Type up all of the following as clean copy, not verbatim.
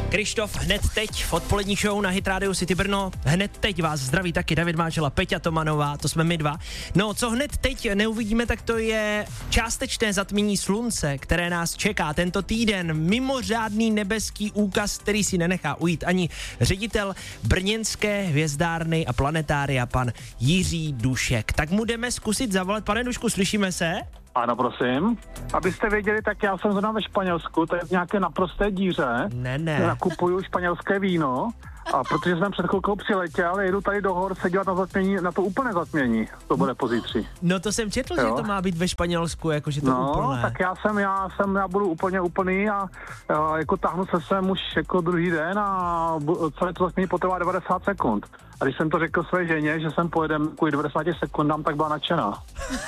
Krištof hned teď v odpolední show na Hit Radio City Brno. Hned teď vás zdraví taky David Máčela, Peťa Tomanová, to jsme my dva. No, co hned teď neuvidíme, tak to je částečné zatmění slunce, které nás čeká tento týden. Mimořádný nebeský úkaz, který si nenechá ujít ani ředitel brněnské hvězdárny a planetária, pan Jiří Dušek. Tak mu jdeme zkusit zavolat. Pane Dušku, slyšíme se? Ano, prosím. Abyste věděli, tak já jsem zrovna ve Španělsku, to je v nějaké naprosté díře. Ne. Nakupuju španělské víno, a protože jsem před chvilkou přiletěl, jedu tady do hor se dívat na zatmění, na to úplné zatmění. To bude pozítří. No to jsem četl, jo? Že to má být ve Španělsku, jakože to úplné. No, tak já budu úplně úplný a jako táhnu se sem už jako druhý den a celé to zatmění potrvá 90 sekund. A když jsem to řekl své ženě, že sem pojedem kvůli 90 sekundám, tak byla nadšená.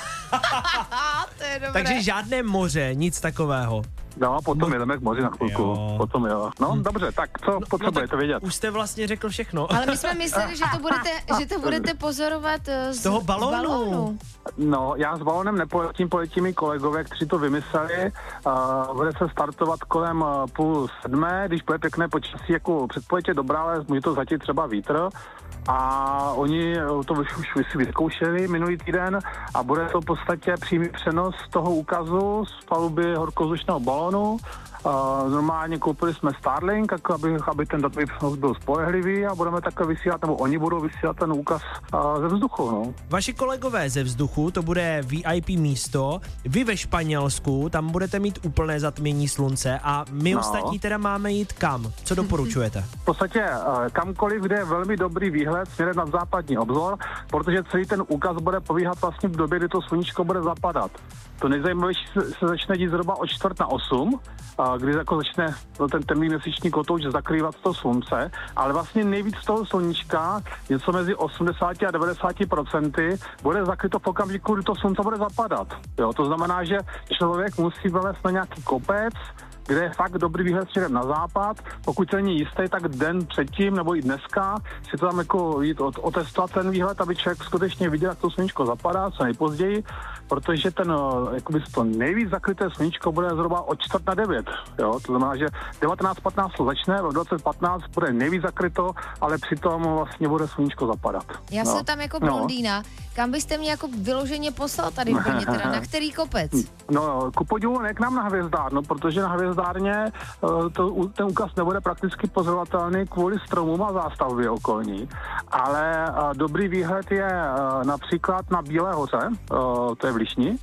To je dobré. Takže žádné moře, nic takového. No, potom jdeme k moři na chvilku. Jo. Potom jo. No, dobře, tak co potřebujete vědět? Už jste vlastně řekl všechno. Ale my jsme mysleli, že to budete pozorovat z toho balónu. No, já s balonem nepoletím, poletí mi kolegové, kteří to vymysleli. Bude se startovat kolem 6:30, když bude pěkné počasí, jako předpověď dobrá, ale může to zatím třeba vítr. A oni to už si vyzkoušeli minulý týden a bude to v podstatě přímý přenos toho úkazu z paluby horkozdušného balonu. Normálně koupili jsme Starlink, aby ten datový přenos byl spolehlivý a budeme takhle vysílat, nebo oni budou vysílat ten úkaz ze vzduchu. No. Vaši kolegové ze vzduchu, to bude VIP místo, vy ve Španělsku, tam budete mít úplné zatmění slunce a my ostatní teda máme jít kam? Co doporučujete? V podstatě kamkoliv, kde je velmi dobrý výhled směrem na západní obzor, protože celý ten úkaz bude probíhat vlastně v době, kdy to sluníčko bude zapadat. To nejzajímavější se začne dít zhruba o 7:45, kdy jako začne ten temný měsíční kotouč zakrývat to slunce, ale vlastně nejvíc toho sluníčka, něco mezi 80 a 90%, bude zakryto v okamžiku, kdy to slunce bude zapadat. Jo, to znamená, že člověk musí vylézt na nějaký kopec, kde je fakt dobrý výhled směrem na západ. Pokud se není jistý, tak den předtím nebo i dneska si to tam jako jít otestovat ten výhled, aby člověk skutečně viděl, jak to sluníčko zapadá, co nejpozději, protože ten jakoby to nejvíc zakryté sluníčko bude zhruba o 8:45. Jo? To znamená, že 19:15 to začne, v 20:15 bude nejvíc zakryto, ale přitom vlastně bude sluníčko zapadat. Já se tam jako blondýna, kam byste mě jako vyloženě poslal tady v Brně, teda na který kopec? No, ku podivu ne k nám na hvězdárnu, protože na hvězdárně ten úkaz nebude prakticky pozorovatelný kvůli stromům a zástavbě okolní, ale dobrý výhled je například na Bílé hoře, to je v Lišni,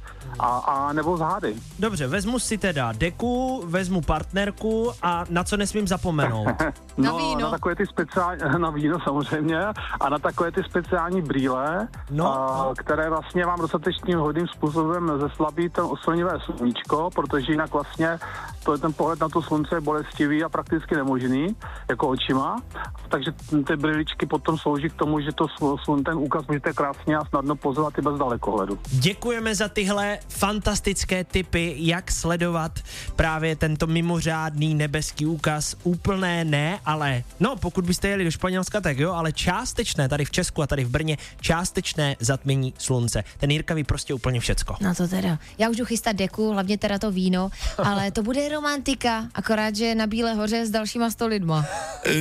a nebo z Hády. Dobře, vezmu si teda deku, vezmu partnerku a na co nesmím zapomenout? Na víno. Na takové ty speciální, na víno samozřejmě, a na takové ty speciální brýle, které vlastně vám dostatečným hodným způsobem zeslabí ten oslnivé sluníčko, protože jinak vlastně to je ten pohled na to slunce je bolestivý a prakticky nemožný, jako očima. Takže ty brýličky potom slouží k tomu, že ten úkaz můžete krásně a snadno pozorovat i bez dalekohledu. Děkujeme za tyhle fantastické tipy, jak sledovat právě tento mimořádný nebeský úkaz. Úplné ne, ale pokud byste jeli do Španělska, tak jo, ale částečné tady v Česku a tady v Brně, částečné zatmění slunce. Ten Jirka ví prostě úplně všecko. No to teda. Já už jdu chystat deku, hlavně teda to víno, ale to bude romantika, akorát, že na Bílé hoře s dalšíma 100 lidma.